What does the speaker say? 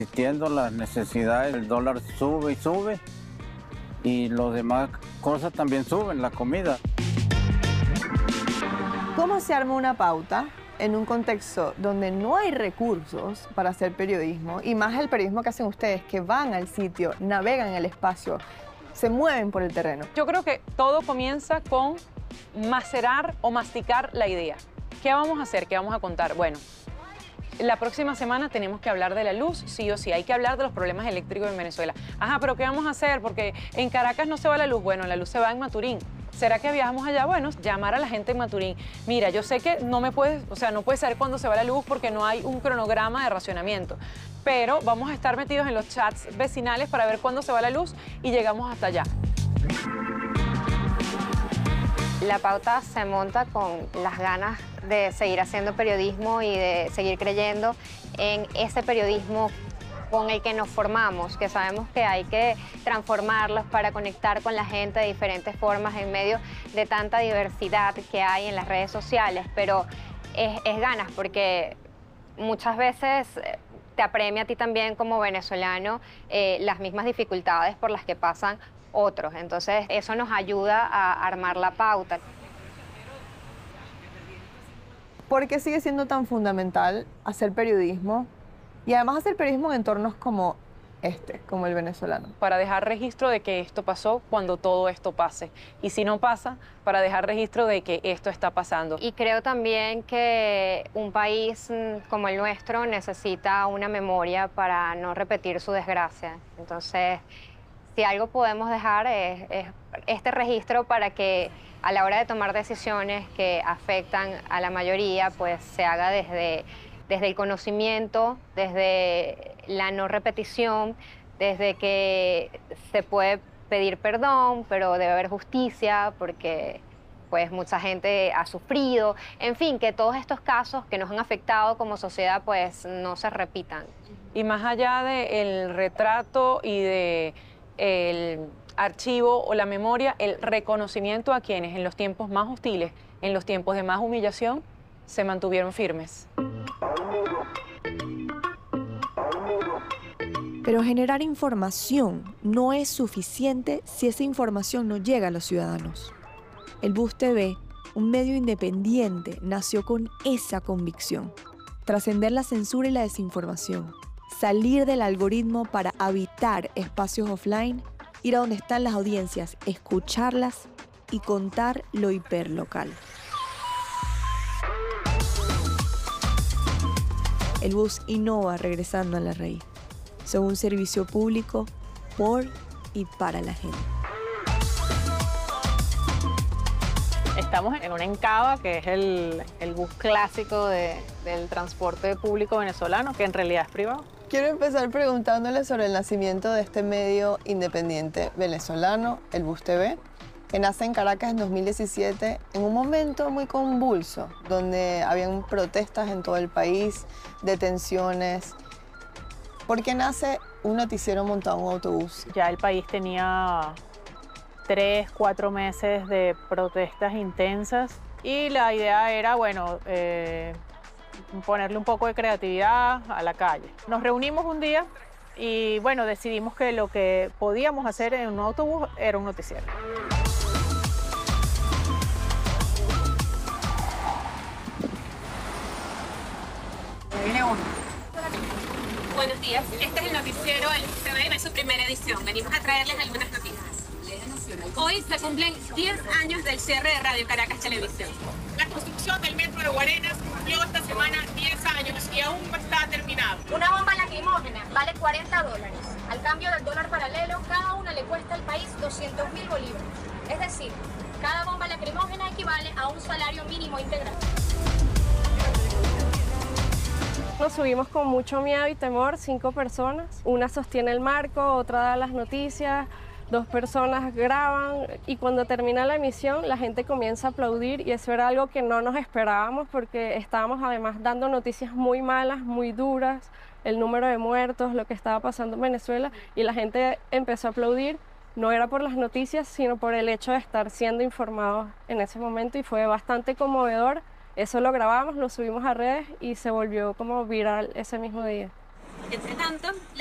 Existiendo las necesidades, el dólar sube y sube y los demás cosas también suben, la comida. ¿Cómo se arma una pauta en un contexto donde no hay recursos para hacer periodismo, y más el periodismo que hacen ustedes, que van al sitio, navegan el espacio, se mueven por el terreno? Yo creo que todo comienza con macerar o masticar la idea. ¿Qué vamos a hacer? ¿Qué vamos a contar? Bueno, la próxima semana tenemos que hablar de la luz, sí o sí. Hay que hablar de los problemas eléctricos en Venezuela. Ajá, pero ¿qué vamos a hacer? Porque en Caracas no se va la luz. Bueno, la luz se va en Maturín. ¿Será que viajamos allá? Bueno, llamar a la gente en Maturín. Mira, yo sé que no puede saber cuándo se va la luz porque no hay un cronograma de racionamiento. Pero vamos a estar metidos en los chats vecinales para ver cuándo se va la luz y llegamos hasta allá. La pauta se monta con las ganas de seguir haciendo periodismo y de seguir creyendo en ese periodismo con el que nos formamos, que sabemos que hay que transformarlos para conectar con la gente de diferentes formas en medio de tanta diversidad que hay en las redes sociales, pero es ganas porque muchas veces te apremia a ti también como venezolano las mismas dificultades por las que pasan otros. Entonces eso nos ayuda a armar la pauta. ¿Por qué sigue siendo tan fundamental hacer periodismo? Y además hacer periodismo en entornos como como el venezolano. Para dejar registro de que esto pasó cuando todo esto pase. Y si no pasa, para dejar registro de que esto está pasando. Y creo también que un país como el nuestro necesita una memoria para no repetir su desgracia. Entonces, si algo podemos dejar es este registro para que a la hora de tomar decisiones que afectan a la mayoría, pues se haga desde el conocimiento, desde la no repetición, desde que se puede pedir perdón, pero debe haber justicia porque pues mucha gente ha sufrido. En fin, que todos estos casos que nos han afectado como sociedad pues no se repitan. Y más allá del retrato y del archivo o la memoria, el reconocimiento a quienes en los tiempos más hostiles, en los tiempos de más humillación, se mantuvieron firmes. Pero generar información no es suficiente si esa información no llega a los ciudadanos. El Bus TV, un medio independiente, nació con esa convicción. Trascender la censura y la desinformación. Salir del algoritmo para habitar espacios offline, ir a donde están las audiencias, escucharlas y contar lo hiperlocal. El Bus innova regresando a la raíz. Son un servicio público por y para la gente. Estamos en una encaba que es el bus clásico del transporte público venezolano, que en realidad es privado. Quiero empezar preguntándole sobre el nacimiento de este medio independiente venezolano, el Bus TV, que nace en Caracas en 2017, en un momento muy convulso, donde habían protestas en todo el país, detenciones. ¿Por qué nace un noticiero montado en un autobús? Ya el país tenía 3, 4 meses de protestas intensas y la idea era, bueno, ponerle un poco de creatividad a la calle. Nos reunimos un día y, bueno, decidimos que lo que podíamos hacer en un autobús era un noticiero. Viene uno. Buenos días, este es el noticiero El Bus TV, en su primera edición. Venimos a traerles algunas noticias. Hoy se cumplen 10 años del cierre de Radio Caracas Televisión. La construcción del metro de Guarenas cumplió esta semana 10 años y aún no está terminado. Una bomba lacrimógena vale $40. Al cambio del dólar paralelo, cada una le cuesta al país 200.000 bolívares. Es decir, cada bomba lacrimógena equivale a un salario mínimo integral. Nos subimos con mucho miedo y temor, 5 personas. Una sostiene el marco, otra da las noticias, 2 personas graban y cuando termina la emisión la gente comienza a aplaudir y eso era algo que no nos esperábamos porque estábamos además dando noticias muy malas, muy duras, el número de muertos, lo que estaba pasando en Venezuela y la gente empezó a aplaudir. No era por las noticias, sino por el hecho de estar siendo informados en ese momento y fue bastante conmovedor. Eso lo grabamos, lo subimos a redes y se volvió como viral ese mismo día. Entre tanto,